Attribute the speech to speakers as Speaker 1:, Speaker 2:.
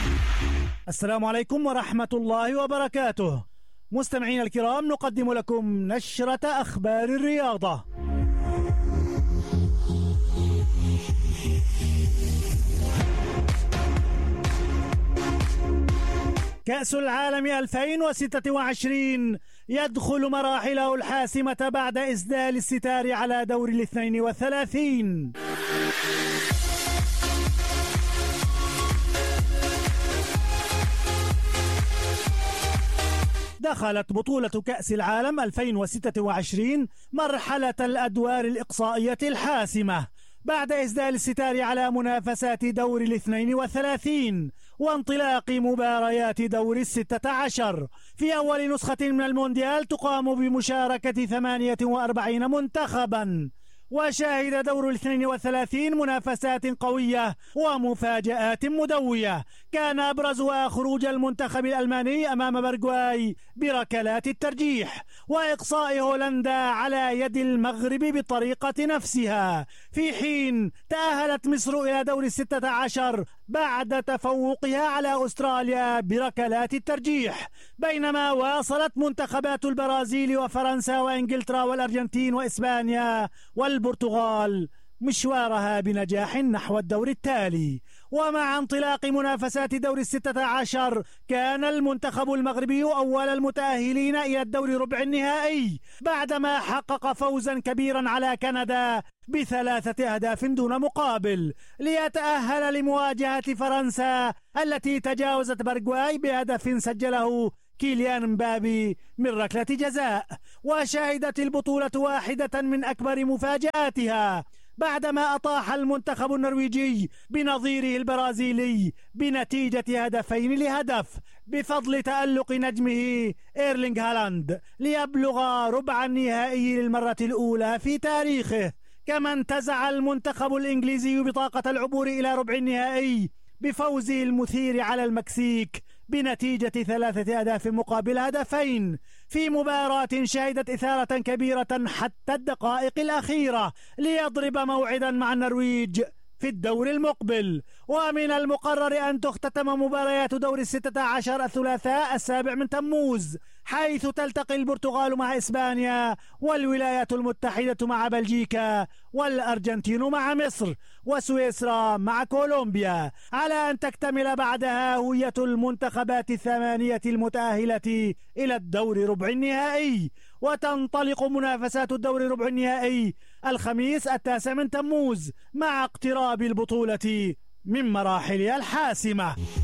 Speaker 1: السلام عليكم ورحمة الله وبركاته. مستمعينا الكرام، نقدم لكم نشرة أخبار الرياضة. كأس العالم 2026 يدخل مراحله الحاسمة بعد إسدال الستار على دور 32. دخلت بطولة كأس العالم 2026 مرحلة الأدوار الإقصائية الحاسمة بعد إسدال الستار على منافسات دور 32 وانطلاق مباريات دور 16. في أول نسخة من المونديال تقام بمشاركة 48 منتخبا، وشاهد دور 32 منافسات قوية ومفاجآت مدوية، كان أبرزها خروج المنتخب الألماني أمام باراغواي بركلات الترجيح، وإقصاء هولندا على يد المغرب بالطريقة نفسها، في حين تأهلت مصر إلى دور 16 بعد تفوقها على أستراليا بركلات الترجيح، بينما واصلت منتخبات البرازيل وفرنسا وإنجلترا والأرجنتين وإسبانيا والبرتغال مشوارها بنجاح نحو الدور التالي. ومع انطلاق منافسات دور 16 كان المنتخب المغربي أول المتأهلين إلى الدور ربع النهائي بعدما حقق فوزا كبيرا على كندا ب3 أهداف دون مقابل، ليتأهل لمواجهة فرنسا التي تجاوزت باراغواي بهدف سجله كيليان مبابي من ركلة جزاء. وشهدت البطولة واحدة من أكبر مفاجآتها بعدما أطاح المنتخب النرويجي بنظيره البرازيلي بنتيجة 2-1 بفضل تألق نجمه إيرلينغ هالاند ليبلغ ربع النهائي للمرة الأولى في تاريخه. كما انتزع المنتخب الإنجليزي بطاقة العبور إلى ربع النهائي بفوزه المثير على المكسيك بنتيجة 3 أهداف مقابل هدفين في مباراة شهدت إثارة كبيرة حتى الدقائق الأخيرة ليضرب موعدا مع النرويج في الدور المقبل. ومن المقرر أن تختتم مباريات دور 16 الثلاثاء 7 تموز، حيث تلتقي البرتغال مع إسبانيا والولايات المتحدة مع بلجيكا والأرجنتين مع مصر وسويسرا مع كولومبيا، على أن تكتمل بعدها هوية المنتخبات 8 المتأهلة إلى الدور ربع النهائي، وتنطلق منافسات الدور ربع النهائي الخميس 9 تموز مع اقتراب البطولة من مراحلها الحاسمة.